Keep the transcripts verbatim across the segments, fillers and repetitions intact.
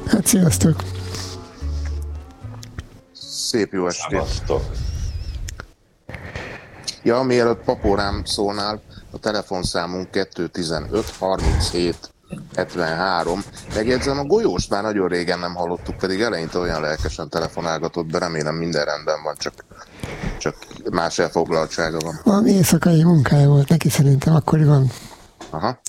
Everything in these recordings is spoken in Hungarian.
Hát sziasztok! Szép jó estét! Szevasztok! Ja, mielőtt Papórám szólnál, a telefonszámunk kettő tizenöt harminchét hetvenhárom. Megjegyzem, a Golyóst már nagyon régen nem hallottuk, pedig eleinte olyan lelkesen telefonálgatott, de remélem minden rendben van, csak, csak más elfoglaltsága van. Van éjszakai munkája volt neki, szerintem akkoriban. Aha.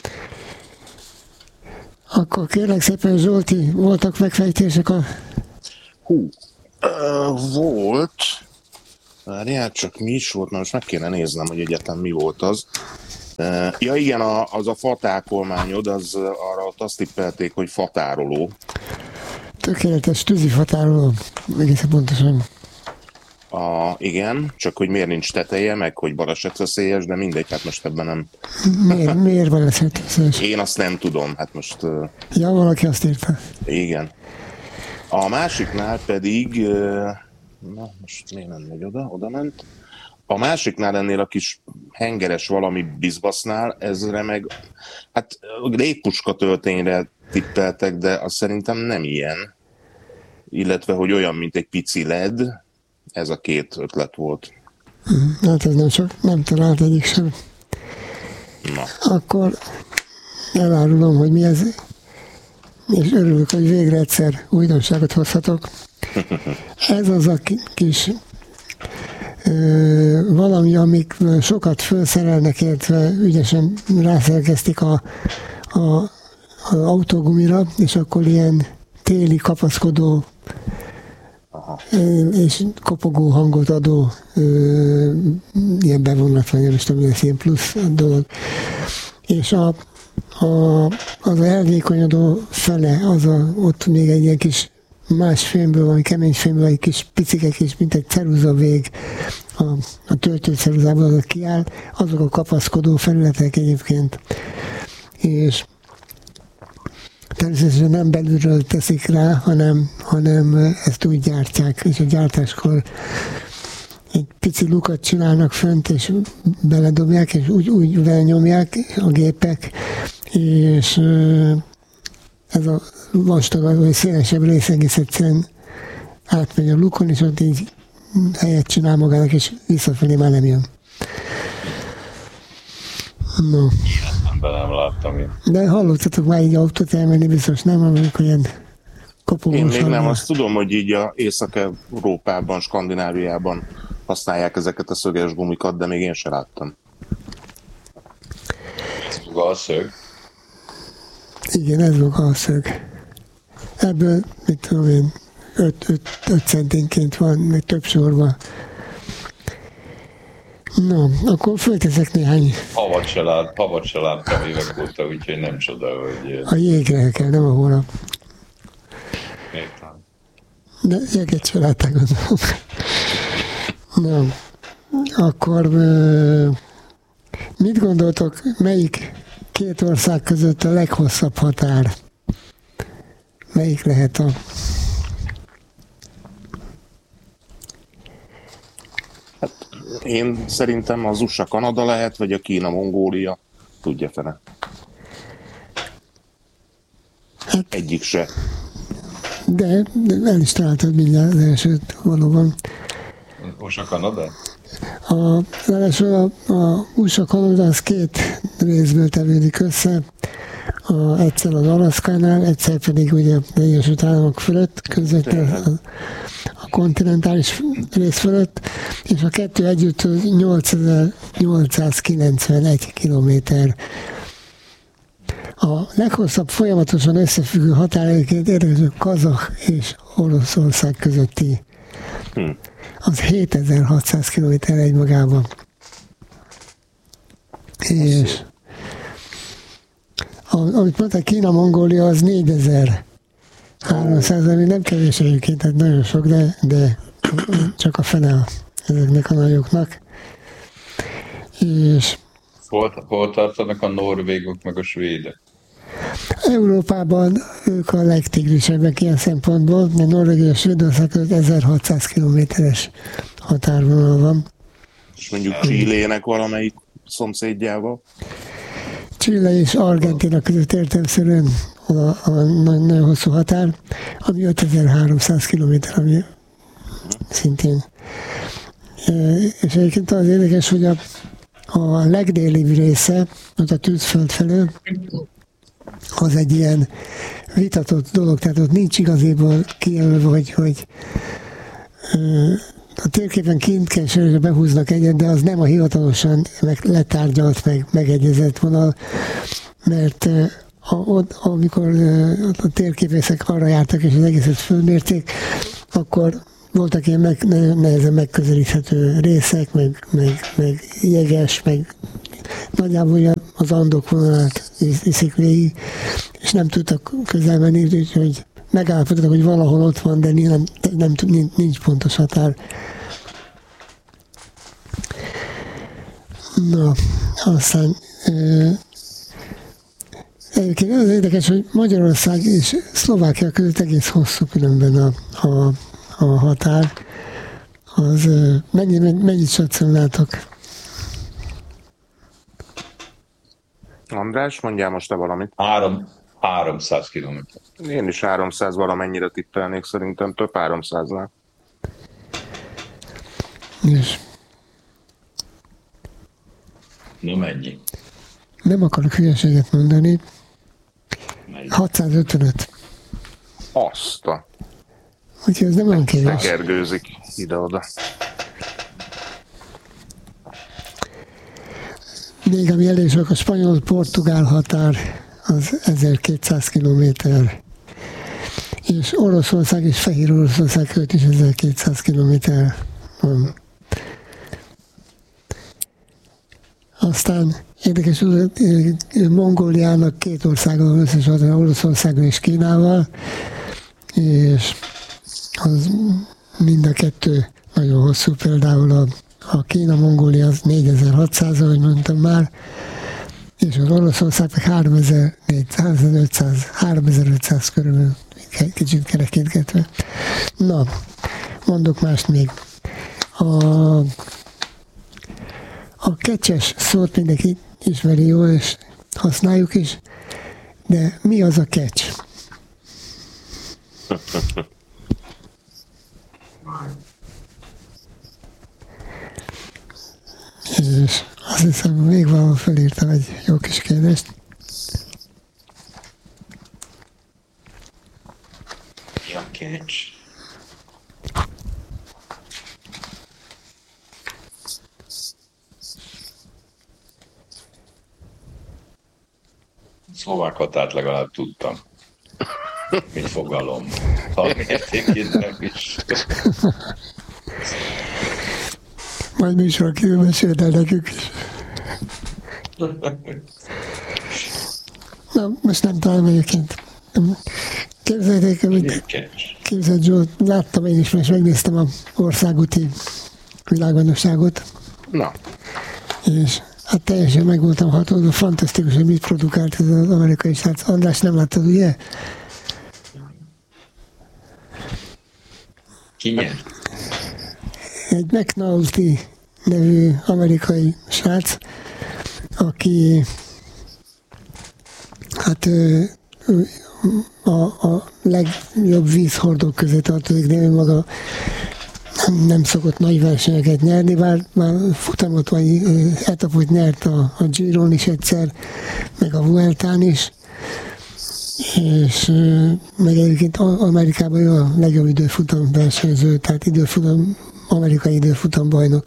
Akkor kérlek szépen, Zsolti, voltak megfejtések a... Hú, uh, volt... Várjál, csak mi is volt, most meg kéne néznem, hogy egyáltalán mi volt az. Uh, ja igen, a, az a fatákolmányod, az arra ott azt tippelték, hogy fatároló. Tökéletes tűzifatároló, egészen pontosan. A, igen, csak hogy miért nincs teteje, meg hogy balesetveszélyes, de mindegy, hát most ebben nem... Miért, miért balesetveszélyes? Én azt nem tudom, hát most... Uh, ja, valaki azt írta. Igen. A másiknál pedig... Uh, na, most miért nem megy oda? Oda ment. A másiknál ennél a kis hengeres valami bizbasznál, ezre meg... Hát légpuska töltényre tippeltek, de azt szerintem nem ilyen. Illetve, hogy olyan, mint egy pici led. Ez a két ötlet volt. Hát ez nem sok, nem talált egyik sem. Na. Akkor elárulom, hogy mi ez, és örülök, hogy végre egyszer újdonságot hozhatok. Ez az a kis ö, valami, amik sokat felszerelnek, illetve ügyesen rászerkeztik a, a, az autógumira, és akkor ilyen téli kapaszkodó és kopogó hangot adó ö, ilyen bevonat, vagy nem is tudom, ez ilyen plusz dolog. És a, a, az elvékonyodó fele, az a, ott még egy ilyen kis más fémből, vagy kemény fémből, egy kis picike kis, mint egy ceruza vég a, a töltőceruzából az kiáll, azok a kapaszkodó felületek egyébként. És természetesen nem belülről teszik rá, hanem, hanem ezt úgy gyártják, és a gyártáskor egy pici lukat csinálnak fönt, és beledobják, és úgy, úgy nyomják a gépek, és ez a vastag, vagy szélesebb rész egész egyszerűen átmegy a lukon, és ott így helyet csinál magának, és visszafelé már nem jön. No. Be nem láttam én. De hallottatok már így autót elmenni, biztos nem, amikor ilyen kopogós. Én még nem, azt tudom, hogy így a Észak-Európában, Skandináviában használják ezeket a szöges gumikat, de még én sem láttam. A szög? Igen, ez a szög. Ebből, mit tudom én, öt centinként van, még több sorban. No, akkor fölteszek néhány... Havat se, lát, havat se láttam évek óta, úgyhogy nem csoda, hogy... A jégre kell, nem a hónap. Értem. De jeget se látták, gondolom. Na, akkor mit gondoltok, melyik két ország között a leghosszabb határ? Melyik lehet a... Én szerintem az u es á-Kanada lehet, vagy a Kína-Mongólia. Tudja fene. Hát, egyik se. De, de el is találtad mindjárt az elsőt, valóban. u es á-Kanada? Az első, a, a u es á-Kanada az két részből tevődik össze. A, egyszer az Alaszkánál, egyszer pedig ugye az Egyesült Államok fölött, közvetlenül a, a kontinentális rész fölött, és a kettő együtt nyolcezer-nyolcszázkilencvenegy kilométer. A leghosszabb folyamatosan összefüggő határaiként érdekes kazah és Oroszország közötti. Hm. Az hétezer-hatszáz kilométer egymagában. És a, amit mondták, Kína-Mongólia az négyezer-háromszáz, ami nem kevés egyébként, tehát nagyon sok, de, de csak a fele a, ezeknek a nagyoknak. És Hol, hol tartanak a norvégok meg a svédek? Európában ők a legtigrisebbek ilyen szempontból, mert Norvégia és Svédország között ezerhatszáz kilométeres határvonal van. És mondjuk Chilének valamelyik szomszédjával. Chile és Argentina között értelemszerűen a, a nagyon hosszú határ, ami ötezer-háromszáz kilométer, ami szintén. És egyébként az érdekes, hogy a, a legdélibb része, ott a Tűzföld felől, az egy ilyen vitatott dolog, tehát ott nincs igaziból kijelölve, hogy, hogy a térképen kint kell behúznak egyet, de az nem a hivatalosan meg letárgyalt, meg megegyezett vonal, mert a, ott, amikor a térképészek arra jártak, és az egészet fölmérték, akkor voltak ilyen meg, nehezen megközelíthető részek, meg, meg, meg jeges, meg nagyjából az Andok vonalát viszik végig, és nem tudtak közel menni, úgyhogy megállapodtak, hogy valahol ott van, de nem, nem, nincs, nincs pontos határ. Na, aztán egyébként az érdekes, hogy Magyarország és Szlovákia között egész hosszú különben a, a, a határ. Az mennyi, mennyit satszolnátok? András, mondjál most te valamit. Három, háromszáz kilométer. Én is háromszáz valamennyire tippelnék, szerintem több háromszáznál. És No mennyi? nem akarok hülyeséget mondani. hatszázötvenöt. Azt a... Úgyhogy ez nem olyan kevés. Tekergőzik ide-oda. Még ami elég sok, a spanyol-portugál határ az ezerkétszáz kilométer. És Oroszország és Fehér Oroszország között is ezerkétszáz kilométer van. Aztán érdekes, Mongóliának két országa van összes határ, Oroszországgal és Kínával, és az mind a kettő nagyon hosszú, például a, a Kína-Mongólia az négyezer-hatszáz, ahogy mondtam már, és az Oroszország meg háromezer-ötszáz, háromezer-ötszáz körülbelül, kicsit kerekítgetve. Na, mondok mást még. A, a kecses szót mindenki ismeri jól, és használjuk is, de mi az a kecs? És azt hiszem, még valahol felírtam egy jó kis kérdést. Mi a kecs? Szlovák határt legalább tudtam. Mint fogalom. Ha mértékét nem is. Majd műsor kívül meséld el nekünk is. Na, most nem találom egyébként. Képzeljétek, amit képzeld, Zsolt, láttam én is, és megnéztem a országúti világbajnokságot. Na. És hát teljesen meg voltam hatódva, fantasztikus, hogy mit produkált ez az amerikai srác. András, nem láttad, ugye? Ki nyert? Egy McNulty nevű amerikai srác, aki hát a, a legjobb vízhordók közé tartozik, de ő maga nem, nem szokott nagy versenyeket nyerni, bár már futamot vagy etapot nyert a, a Giron is egyszer, meg a Vueltán is, és meg egyébként Amerikában ő a legjobb időfutam versenyző, tehát időfutam, amerikai időfutam bajnok.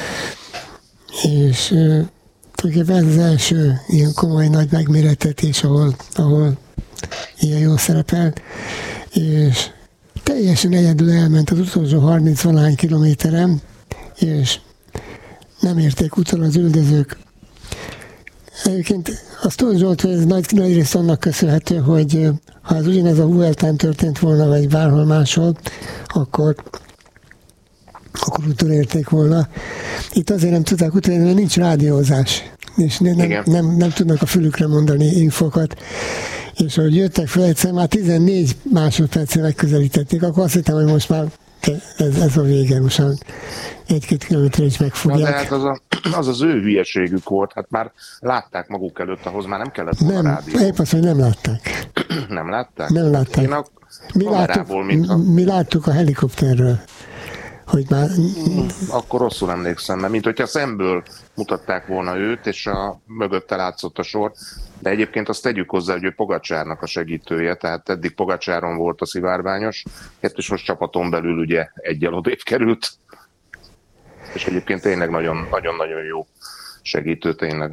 És tulajdonképpen ez az első ilyen komoly nagy megmérettetés, ahol, ahol ilyen jó szerepel, és teljesen egyedül elment az utolsó harminc-valahány kilométeren, és nem érték utol az üldözők. Egyébként azt tudom, Zsolt, hogy ez nagy, nagy rész annak köszönhető, hogy ha ez ugyanez a Vueltán történt volna, vagy bárhol máshol, akkor akkor utolérték volna. Itt azért nem tudták utolérni, mert nincs rádiózás, és nem, nem, nem, nem tudnak a fülükre mondani infokat. És ahogy jöttek fel, egyszer már tizennégy másodpercre megközelítették, akkor azt hittem, hogy most már ez, ez a vége, most egy-két kilométer is megfogják. Na, de hát az, a, az az ő hülyeségük volt, hát már látták maguk előtt, ahhoz már nem kellett volna nem, rádió. Épp azt, hogy nem látták. Nem látták? Nem látták. Én a mi, láttuk, mintha... mi láttuk a helikopterről, hogy már... Hmm, akkor rosszul emlékszem, mert mint hogyha szemből mutatták volna őt, és a mögötte látszott a sor. De egyébként azt tegyük hozzá, hogy ő Pogacsárnak a segítője, tehát eddig Pogacsáron volt a szivárványos, és most csapaton belül ugye egyel odébb került. És egyébként tényleg nagyon-nagyon jó segítő, tényleg.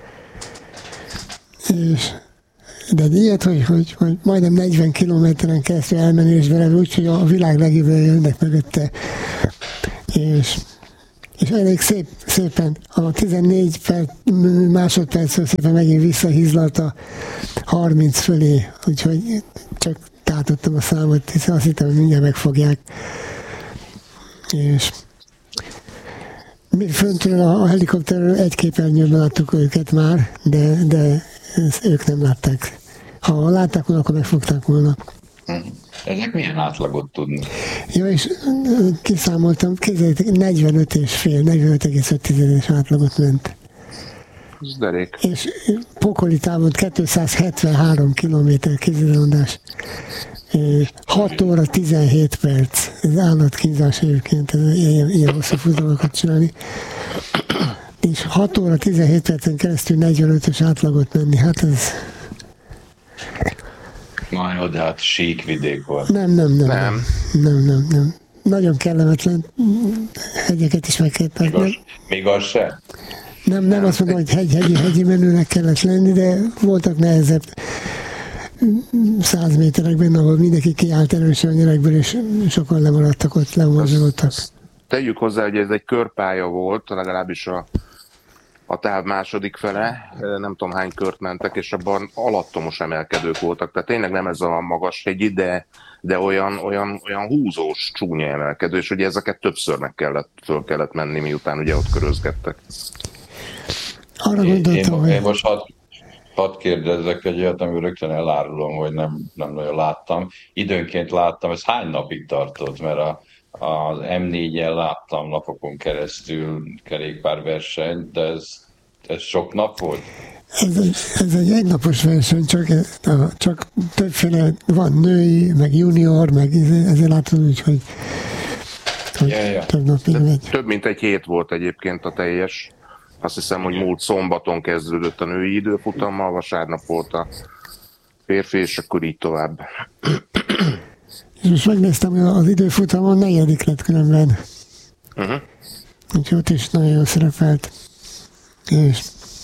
És, de ilyet, hogy, hogy, hogy majdnem negyven kilométeren keresztül elmenni, és vele úgy, hogy a világ legjobbjai jönnek mögötte. És, és elég szép, szépen, a tizennégy perc, másodpercről szépen megint visszahizlalt a harminc fölé, úgyhogy csak tátottam a számot, hiszen azt hittem, hogy mindjárt megfogják. És mi föntről a, a helikopterről egy képernyőben láttuk őket már, de, de ők nem látták. Ha látták volna, akkor megfogták volna. Ezek milyen átlagot tudni? Ja, és kiszámoltam, képzeljétek, negyvenöt és fél, negyvenöt egész öt átlagot ment. Ez derék. És pokoli távon kétszázhetvenhárom kilométer kézilabdás. hat óra tizenhét perc. Ez állatkínzás egyébként, ez ilyen, ilyen hosszú futamokat csinálni. És hat óra tizenhét percen keresztül negyvenötös átlagot menni, hát ez... Na jó, de hát sík vidék volt. Nem, nem, nem. Nem. Nem, nem, nem. Nagyon kellemetlen hegyeket is meg kellett. Még az, még az se? Nem, nem azt mondom, hogy hegy, hegyi, hegyi menőnek kellett lenni, de voltak nehezebb száz méterekben, ahol mindenki kiállt erősen a nyerekből, és sokan lemaradtak ott, lemorzsolódtak. Tegyük hozzá, hogy ez egy körpálya volt, legalábbis a, a táv második fele, nem tudom hány kört mentek, és abban alattomos emelkedők voltak, tehát tényleg nem ez a magas hegyi, de, de olyan, olyan, olyan húzós, csúnya emelkedő, és ugye ezeket többször meg kellett, föl kellett menni, miután ugye ott körözgettek. Arra gondoltam, én, hogy... Én most hadd had kérdezzek egy olyat, amiről rögtön elárulom, hogy nem, nem nagyon láttam. Időnként láttam, ez hány napig tartott, mert a, az em négyen láttam napokon keresztül kerékpárversenyt, de ez, ez sok nap volt? Ez egy, ez egy egynapos verseny, csak, csak többféle van női, meg junior, meg ezért látod úgy, hogy, hogy ja, ja. több napig megy. Több mint egy hét volt egyébként a teljes. Azt hiszem, hogy múlt szombaton kezdődött a női időfutammal, vasárnap volt a férfi, és akkor így tovább. És most megnéztem, hogy az időfutamon negyedik lett különben. Uh-huh. Úgyhogy ott is nagyon jól szerepelt. És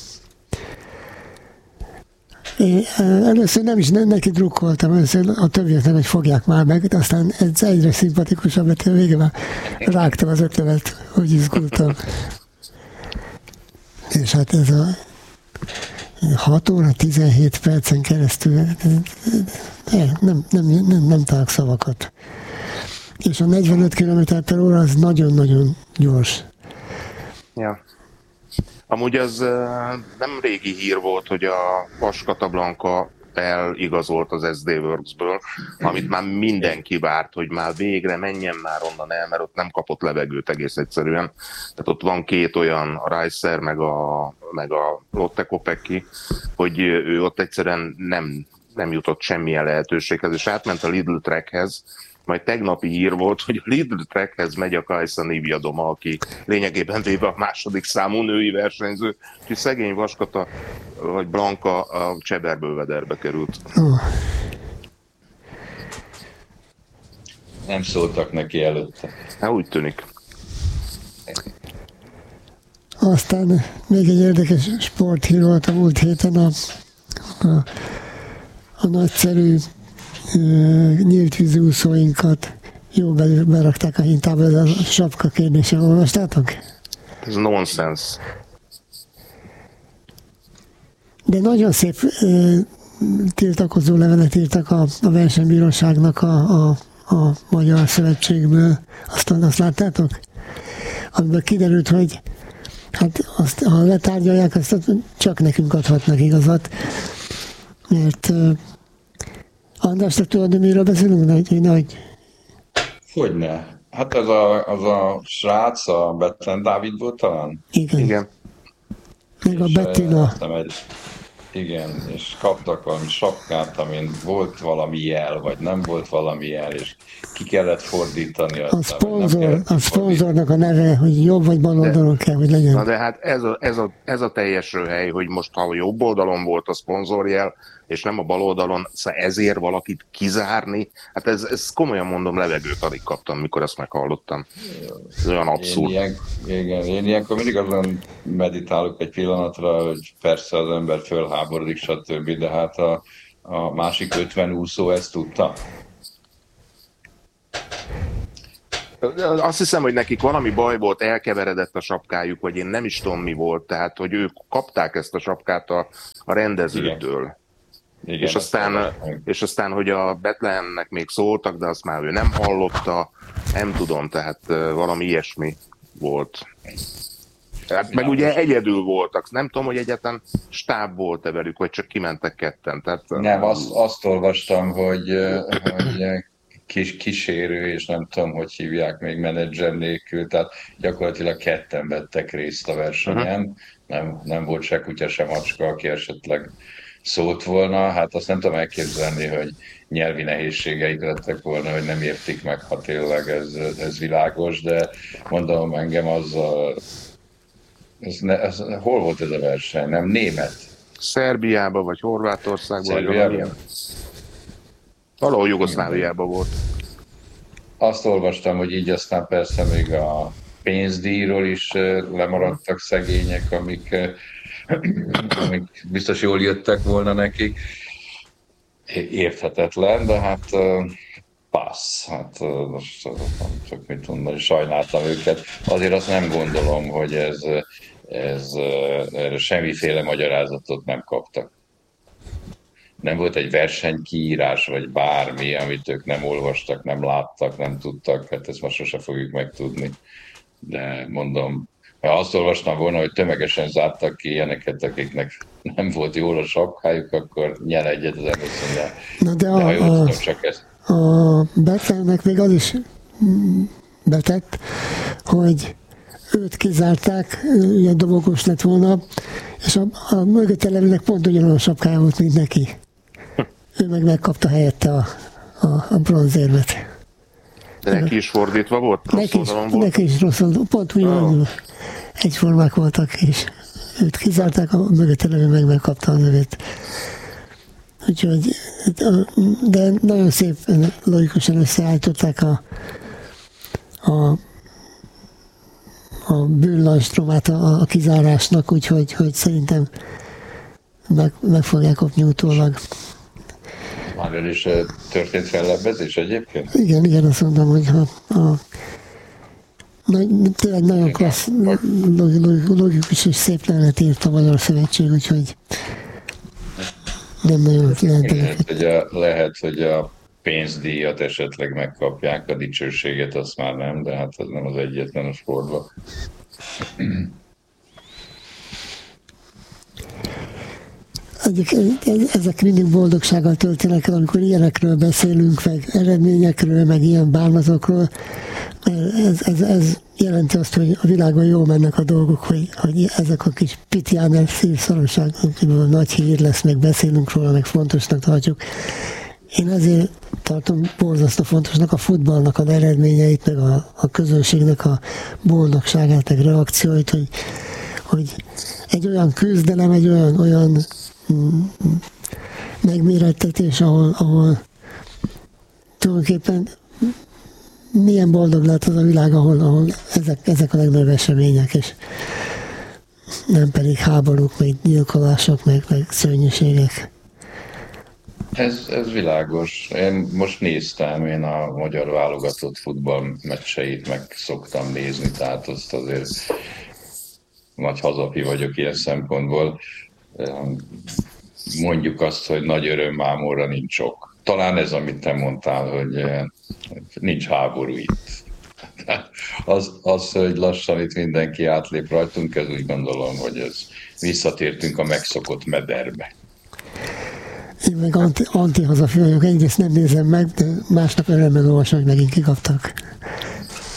én először nem is nem, neki drukkoltam, először a többiek nem, hogy fogják már meg, de aztán ez egyre szimpatikusabb, mert végül már rágtam az ötletet, hogy izgultam. És hát ez a hat óra tizenhét percen keresztül nem, nem, nem, nem, nem találok szavakat. És a negyvenöt kilométer per óra az nagyon-nagyon gyors. Ja. Amúgy az nem régi hír volt, hogy a Vaskata Blanka eligazolt az es dé Works-ből, amit már mindenki várt, hogy már végre menjen már onnan el, mert ott nem kapott levegőt egész egyszerűen. Tehát ott van két olyan, a Reiser meg a, meg a Lotte Kopecky, hogy ő ott egyszerűen nem, nem jutott semmilyen lehetőséghez, és átment a Lidl Trekhez. Majd tegnapi hír volt, hogy a Lidl Trekhez megy a Kajsa Niewiadoma, aki lényegében véve a második számú női versenyző, úgyhogy szegény Vaskata vagy Blanka a Cseberbővederbe került. Oh. Nem szóltak neki előtte. Hát úgy tűnik. Aztán még egy érdekes sporthír volt a múlt héten, a, a, a nagyszerű nyílt vízű úszóinkat jó berakták a hintába, ez a sapka kérdése, olvastátok? Ez nonsens. De nagyon szép ö, tiltakozó levelet írtak a, a versenybíróságnak a, a, a Magyar Szövetségből. Azt, azt láttátok? Amiből kiderült, hogy hát azt, ha letárgyalják, azt csak nekünk adhatnak igazat, mert ö, András, te tudod, miről beszélünk? Hogy, hogy... Hogyne. Hát ez a, az a srác, a Betlen Dávid volt talán? Igen. Igen. Meg a És, Bettina. eh, egy, igen, és kaptak valami sapkát, amin volt valami jel, vagy nem volt valami jel, és ki kellett fordítani. A aztán, szponzor, a szponzornak a neve, hogy jobb vagy bal oldalon kell, hogy legyen. Na de hát ez a, ez, a, ez a teljes röhely, hogy most ha a jobb oldalon volt a szponzorjel, és nem a bal oldalon, szóval ezért valakit kizárni, hát ez, ez komolyan mondom, levegőt alig kaptam, mikor ezt meghallottam. Ez olyan abszurd. Én, ilyen, igen, én ilyenkor mindig azon meditálok egy pillanatra, hogy persze az ember fölháborodik, stb., de hát a, a másik ötven úszó ezt tudta. Azt hiszem, hogy nekik valami baj volt, elkeveredett a sapkájuk, vagy én nem is tudom, mi volt, tehát, hogy ők kapták ezt a sapkát a, a rendezőtől. Igen. Igen, és, aztán, és aztán, hogy a Betlennek még szóltak, de azt már ő nem hallotta, nem tudom, tehát valami ilyesmi volt. Tehát meg ugye egyedül voltak, nem tudom, hogy egyáltalán stáb volt-e velük, vagy csak kimentek ketten. Tehát, nem, azt, azt olvastam, hogy, hogy kis kísérő, és nem tudom, hogy hívják még menedzser nélkül, tehát gyakorlatilag ketten vettek részt a versenyen, uh-huh. nem, nem volt se kutya, se macska, aki esetleg szólt volna, hát azt nem tudom elképzelni, hogy nyelvi nehézségeik lettek volna, hogy nem értik meg, ha tényleg ez, ez világos, de mondom, engem az a, ez ne, ez, hol volt ez a verseny? Nem német? Szerbiában, vagy Horvátországban, Szerbiában? vagy valahol Jugoszláviában volt. Azt olvastam, hogy így aztán persze még a pénzdíjról is lemaradtak szegények, amik, amik biztos jól jöttek volna nekik. Érthetetlen, de hát passz. Hát most nem csak mit mondani, sajnáltam őket. Azért azt nem gondolom, hogy ez, ez erre semmiféle magyarázatot nem kaptak. Nem volt egy versenykiírás, vagy bármi, amit ők nem olvastak, nem láttak, nem tudtak, hát ezt most sose fogjuk megtudni. De mondom, ha azt olvastam volna, hogy tömegesen zártak ki ilyeneket, akiknek nem volt jól a sapkájuk, akkor nyel egyet az először. Na de, de a, ha jól a, tudom, csak ezt. A Betlennek még az is betett, hogy őt kizárták, ilyen dobogós lett volna, és a, a mögötte levőnek pont ugyanolyan sapkája volt, mint neki. Ő meg megkapta helyette a, a, a bronzérmet. De neki is fordítva volt? Rossz neki is, volt? Neki is rossz oldalon, pont ugyanúgy oh. egyformák voltak, és őt kizárták, a mögötte levő meg megkapta a növét. Úgyhogy, de nagyon szép, logikusan összeállították a, a, a bűnlajstromát a, a kizárásnak, úgyhogy hogy szerintem meg, meg fogják kapni utólag. Már el is történt fellebbezés egyébként? Igen, igen, azt mondom, hogy a, a, nagy, tényleg nagyon klassz, logikus és szép levelet írt a Magyar Szövetség, úgyhogy nem nagyon lehet, hogy a, lehet, hogy a pénzdíjat esetleg megkapják, a dicsőséget azt már nem, de hát ez nem az egyetlen a sportban. Ezek mindig boldogsággal töltenek el, amikor ilyenekről beszélünk, meg eredményekről, meg ilyen bánatokról. Ez, ez, ez jelenti azt, hogy a világon jól mennek a dolgok, hogy, hogy ezek a kis Pitjáner szívszorosság, nagy hír lesz, meg beszélünk róla, meg fontosnak tartjuk. Én ezért tartom borzasztó fontosnak a futballnak az eredményeit, meg a, a közönségnek a boldogságát, meg reakcióit, hogy, hogy egy olyan küzdelem, egy olyan, olyan megmérettetés, ahol, ahol tulajdonképpen milyen boldog lehet az a világ, ahol, ahol ezek, ezek a legnagyobb események, és nem pedig háborúk, meg gyilkolások, meg, meg szörnyűségek. Ez, ez világos. Én most néztem, én a magyar válogatott futball meccseit meg szoktam nézni, tehát azt azért nagy hazafi vagyok ilyen szempontból. Mondjuk azt, hogy nagy öröm mámorra nincs sok. Talán ez, amit te mondtál, hogy nincs háború itt. Az, az, hogy lassan itt mindenki átlép rajtunk, ez úgy gondolom, hogy ez visszatértünk a megszokott mederbe. Én meg anti, anti hazafi vagyok, egyrészt nem nézem meg, de másnap örömmel olvasom, hogy megint kikaptak.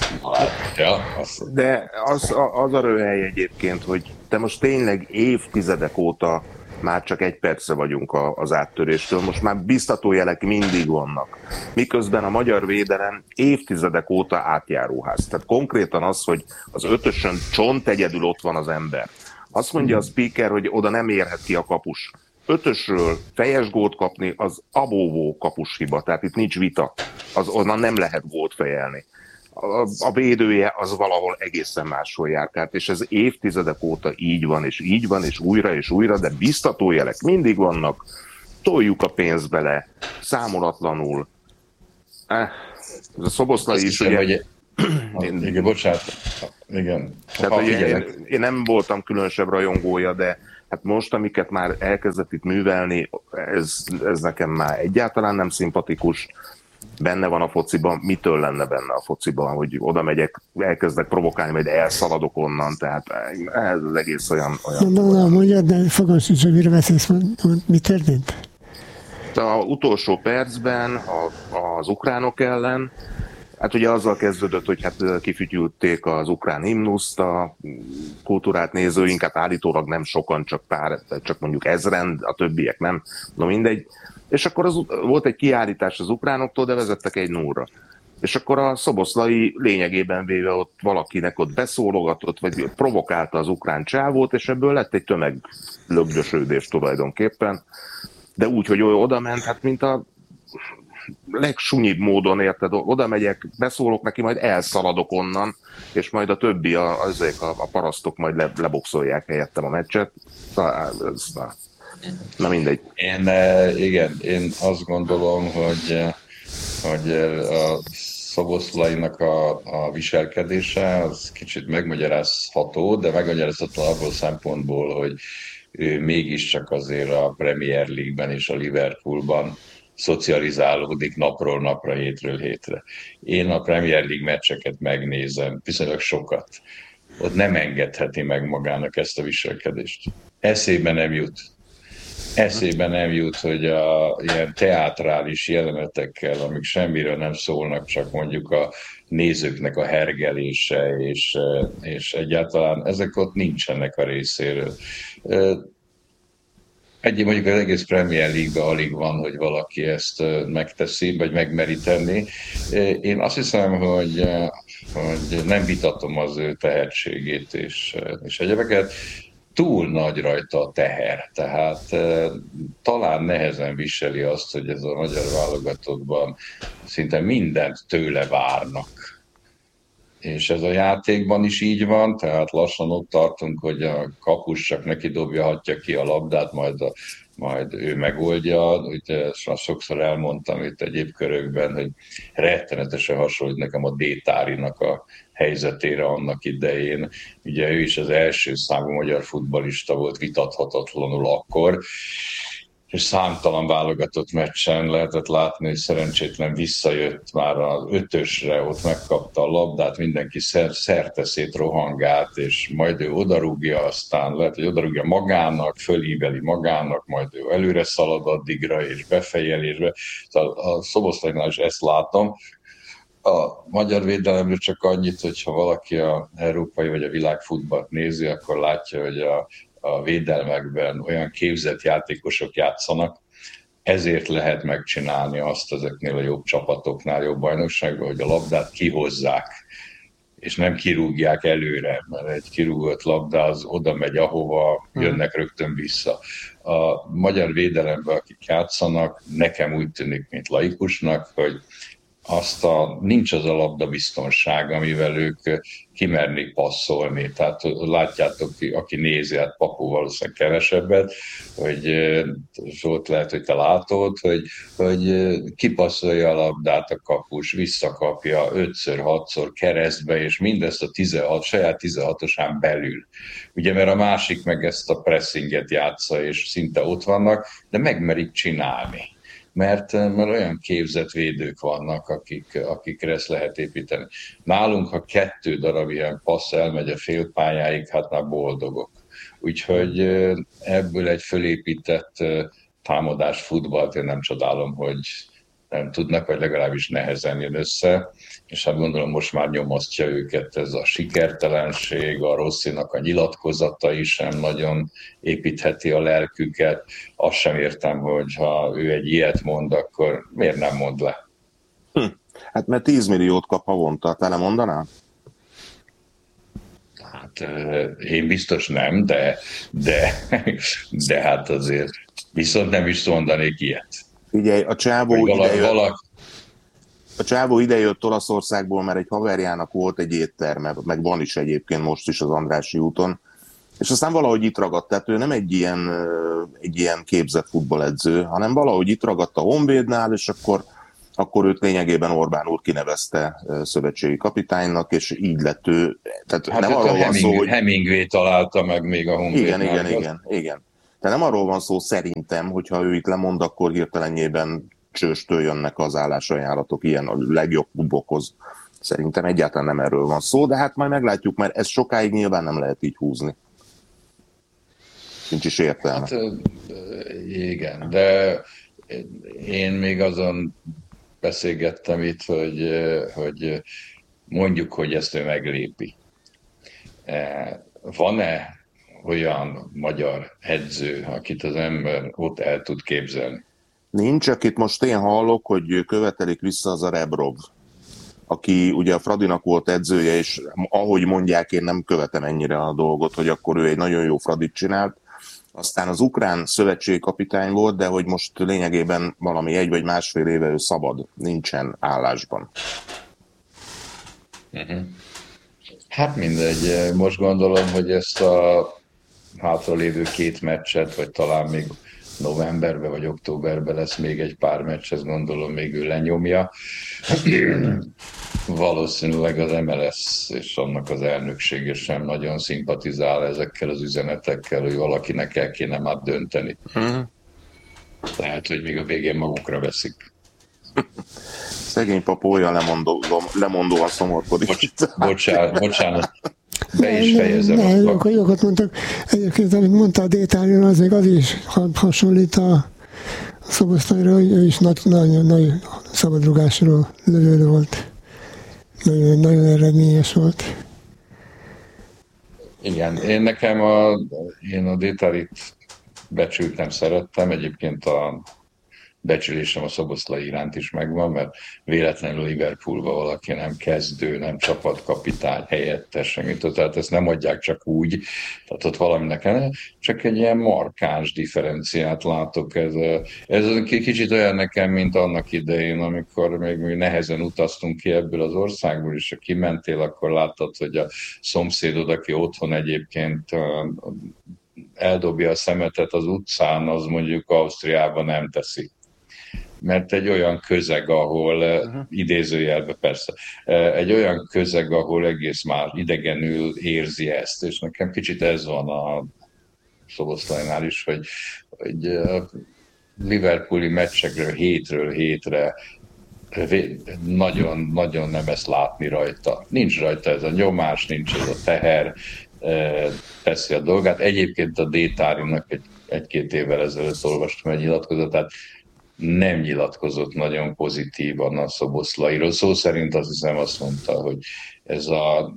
Ja, az... De az, az a röhely egyébként, hogy te most tényleg évtizedek óta már csak egy percre vagyunk az áttöréstől, most már biztató jelek mindig vannak. Miközben a magyar védelem évtizedek óta átjáróház. Tehát konkrétan az, hogy az ötösön csont egyedül ott van az ember. Azt mondja a speaker, hogy oda nem érhet ki a kapus. Ötösről fejes gólt kapni, az abóvó kapus hiba, tehát itt nincs vita. Az, onnan nem lehet gólt fejelni. A, a védője az valahol egészen máshol jár. Tehát, és ez évtizedek óta így van, és így van, és újra, és újra, de biztató jelek mindig vannak. Toljuk a pénzt bele, számolatlanul. Eh, ez a Szoboszlai is, hiszem, ugye... Hogy... Én... Igen, bocsánat. Igen. Tehát, ha, ugye, én, én nem voltam különösebb rajongója, de hát most, amiket már elkezdett itt művelni, ez, ez nekem már egyáltalán nem szimpatikus. Benne van a fociban, mitől lenne benne a fociban, hogy oda megyek, elkezdek provokálni, majd elszaladok onnan, tehát ez az egész olyan... olyan na, na, mondjad, de fogom sincs, hogy mire beszélsz, mi történt? A utolsó percben a, az ukránok ellen, hát ugye azzal kezdődött, hogy hát kifütyülték az ukrán himnuszt, a kultúrát nézőink, hát állítólag nem sokan, csak pár, csak mondjuk ezren, a többiek nem, no mindegy. És akkor az, volt egy kiállítás az ukránoktól, de vezettek egy nullra. És akkor a Szoboszlai lényegében véve ott valakinek ott beszólogatott, vagy provokálta az ukrán csávót, és ebből lett egy tömeglögdösödés tulajdonképpen. De úgy, hogy oda ment, hát mint a legsunyibb módon, érted, oda megyek, beszólok neki, majd elszaladok onnan, és majd a többi, a, azok a, a parasztok majd le, leboxolják helyettem a meccset. Na, ez, na. Na mindegy. Én, igen, én azt gondolom, hogy, hogy a Szoboszlainak a, a viselkedése az kicsit megmagyarázható, de megmagyarázható abból szempontból, hogy ő mégiscsak azért a Premier League-ben és a Liverpoolban szocializálódik napról napra, hétről hétre. Én a Premier League meccseket megnézem, viszonylag sokat. Ott nem engedheti meg magának ezt a viselkedést. Eszébe nem jut. Eszébe nem jut, hogy a ilyen teátrális jelenetekkel, amik semmiről nem szólnak, csak mondjuk a nézőknek a hergelése, és, és egyáltalán ezek ott nincsenek a részéről. Egy, mondjuk az egész Premier League-ben alig van, hogy valaki ezt megteszi, vagy megmeri tenni. Én azt hiszem, hogy, hogy nem vitatom az ő tehetségét és, és egyebeket. Túl nagy rajta a teher, tehát e, talán nehezen viseli azt, hogy ez a magyar válogatottban szinte mindent tőle várnak. És ez a játékban is így van, tehát lassan ott tartunk, hogy a kapus csak neki dobja, hatja ki a labdát, majd, a, majd ő megoldja. Ugye ezt sokszor elmondtam itt egyéb körökben, hogy rettenetesen hasonlít nekem a Détárinak a helyzetére annak idején. Ugye ő is az első számú magyar futballista volt vitathatatlanul akkor, és számtalan válogatott meccsen lehetett látni, hogy szerencsétlen visszajött már az ötösre, ott megkapta a labdát, mindenki szerteszét rohangált, és majd ő odarúgja, aztán lehet, hogy odarúgja magának, fölíveli magának, majd ő előre szalad addigra, és befejelésbe. Szóval a Szoboszlainál is ezt látom. A magyar védelemről csak annyit, hogyha valaki a európai vagy a világfutballt nézi, akkor látja, hogy a a védelmekben olyan képzett játékosok játszanak, ezért lehet megcsinálni azt ezeknél a jobb csapatoknál, jobb bajnokságban, hogy a labdát kihozzák, és nem kirúgják előre, mert egy kirúgott labda az oda megy, ahova jönnek rögtön vissza. A magyar védelemben, akik játszanak, nekem úgy tűnik, mint laikusnak, hogy azt a, nincs az a labda biztonság, amivel ők kimernék passzolni. Tehát látjátok, aki nézi, hát Papu valószínűleg kevesebbet, hogy Zsolt, lehet, hogy te látod, hogy, hogy kipasszolja a labdát a kapus, visszakapja ötször, hatszor keresztbe, és mindezt a tizenhat, saját tizenhatosán belül. Ugye, mert a másik meg ezt a pressinget játsza, és szinte ott vannak, de megmerik csinálni. Mert, mert olyan képzett védők vannak, akik, akikre ezt lehet építeni. Nálunk, ha kettő darab ilyen passz elmegy a félpályáig, hát már boldogok. Úgyhogy ebből egy fölépített támadás futballt én nem csodálom, hogy nem tudnak, vagy legalábbis nehezen jön össze, és hát gondolom most már nyomasztja őket ez a sikertelenség, a Rossinak a nyilatkozatai sem nagyon építheti a lelküket. Azt sem értem, hogy ha ő egy ilyet mond, akkor miért nem mond le? Hm. Hát mert tíz milliót kap havonta, te nem mondanál? Hát én biztos nem, de, de, de hát azért viszont nem is mondanék ilyet. Figyelj, a csávó valaki, idejött, valaki... a csávó idejött Olaszországból, mert egy haverjának volt egy étterme, meg van is egyébként most is az Andrássy úton, és aztán valahogy itt ragadt, tehát ő nem egy ilyen, egy ilyen képzett futballedző, hanem valahogy itt ragadt a Honvédnál, és akkor, akkor őt lényegében Orbán úr kinevezte szövetségi kapitánynak, és így lett ő. Tehát hát nem arról arról van Hemingway, szó, hogy... Hemingway találta meg még a Honvédnál. Igen, igen, igen, igen. Tehát nem arról van szó szerintem, hogyha ő itt lemond, akkor hirtelenjében csőstől jönnek az állásajánlatok ilyen a legjobb klubokhoz. Szerintem egyáltalán nem erről van szó, de hát majd meglátjuk, mert ez sokáig nyilván nem lehet így húzni. Nincs is értelme. Hát, igen, de én még azon beszélgettem itt, hogy, hogy mondjuk, hogy ezt ő meglépi. Van-e olyan magyar edző, akit az ember ott el tud képzelni? Nincs, akit most én hallok, hogy követelik vissza, az a Rebrov, aki ugye a Fradinak volt edzője, és ahogy mondják, én nem követem ennyire a dolgot, hogy akkor ő egy nagyon jó Fradit csinált. Aztán az ukrán szövetségkapitány volt, de hogy most lényegében valami egy vagy másfél éve ő szabad, nincsen állásban. Uh-huh. Hát mindegy, most gondolom, hogy ezt a hátralévő két meccset, vagy talán még novemberben vagy októberben lesz még egy pár meccs, ezt gondolom még ő lenyomja. Valószínűleg az em el es és annak az elnöksége sem nagyon szimpatizál ezekkel az üzenetekkel, hogy valakinek el kéne már dönteni. Uh-huh. Lehet, hogy még a végén magukra veszik. Szegény papa olyan lemondó, lemondóan szomorkodik. Bocs, bocsánat, bocsánat. Be is fejezem. Ne, ne, akkor jogot mondtak. Egyébként, amit mondta a Détárion, az még az is hasonlít a Szoboszlaira, hogy ő is nagy, nagyon nagy szabadrugásról lövő volt. Nagyon, nagyon eredményes volt. Igen, én nekem a, én a Détárit becsültem, szerettem. Egyébként a becsülésem a Szoboszlai iránt is megvan, mert véletlenül Liverpoolba valaki nem kezdő, nem csapatkapitány, helyettes, semmit, tehát ezt nem adják csak úgy, tehát ott valaminek nem, csak egy ilyen markáns differenciát látok. Ez, ez kicsit olyan nekem, mint annak idején, amikor még nehezen utaztunk ki ebből az országból, és ha kimentél, akkor láttad, hogy a szomszédod, aki otthon egyébként eldobja a szemetet az utcán, az mondjuk Ausztriában nem teszi. Mert egy olyan közeg, ahol, uh-huh. idézőjelben persze, egy olyan közeg, ahol egész már idegenül érzi ezt, és nekem kicsit ez van a Szoboszlainál is, hogy, hogy Liverpooli meccsekről hétről hétre nagyon, nagyon nem ezt látni rajta. Nincs rajta ez a nyomás, nincs ez a teher, teszi a dolgát. Egyébként a Détárinak egy, egy-két évvel ezelőtt olvastam egy nyilatkozatát, nem nyilatkozott nagyon pozitívan a Szoboszlairól. Szó szerint azt hiszem azt mondta, hogy ez a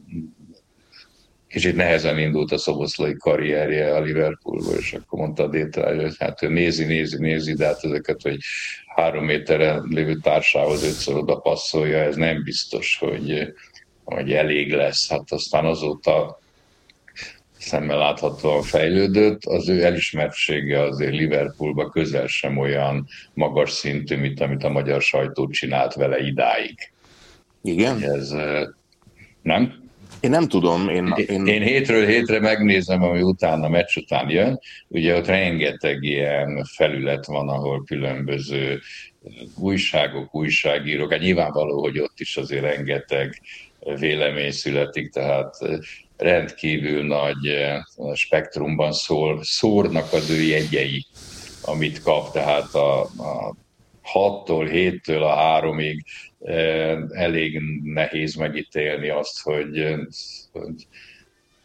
kicsit nehezen indult a Szoboszlai karrierje a Liverpoolból, és akkor mondta a Détári, hogy hát ő nézi, nézi, nézi, de hát ezeket, hogy három méterre lévő társához ötször oda passzolja, ez nem biztos, hogy, hogy elég lesz. Hát aztán azóta szemmel láthatóan fejlődött, az ő elismertsége azért Liverpoolban közel sem olyan magas szintű, mint amit a magyar sajtó csinált vele idáig. Igen? Ez nem? Én nem tudom. Én, én... én hétről hétre megnézem, ami utána, a meccs után jön. Ugye ott rengeteg ilyen felület van, ahol különböző újságok, újságírók, hát nyilvánvaló, hogy ott is azért rengeteg vélemény születik, tehát rendkívül nagy spektrumban szól, szórnak az ő jegyei, amit kap, tehát a, a hattól, héttől a háromig elég nehéz megítélni azt, hogy, hogy,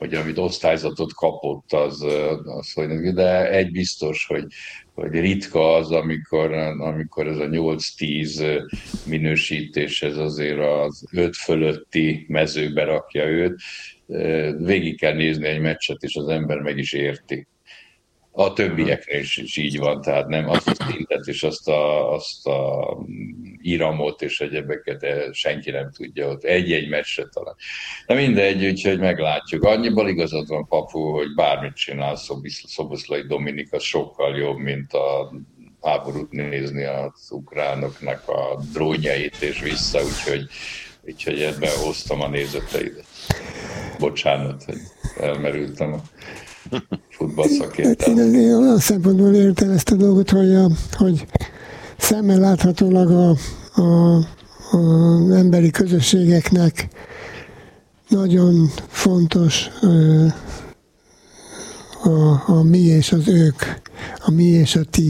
hogy amit osztályzatot kapott, az, az hogy, de egy biztos, hogy, hogy ritka az, amikor, amikor ez a nyolc-tíz minősítés, ez azért az öt fölötti mezőbe rakja őt. Végig kell nézni egy meccset, és az ember meg is érti. A többieknél is, is így van, tehát nem azt a szintet és azt a, azt a iramot és egyebeket senki nem tudja ott. Egy-egy meccsre talán. De mindegy, úgyhogy meglátjuk. Annyiban igazad van, Papu, hogy bármit csinál Szoboszlai Dominik, az sokkal jobb, mint a háborút nézni az ukránoknak a drónjait és vissza, úgyhogy, úgyhogy ebben hoztam a nézeteidet. Bocsánat, hogy elmerültem a futballszakértelem. Én, én olyan szempontból értem ezt a dolgot, hogy, a, hogy szemmel láthatólag a, a, az emberi közösségeknek nagyon fontos a, a mi és az ők, a mi és a ti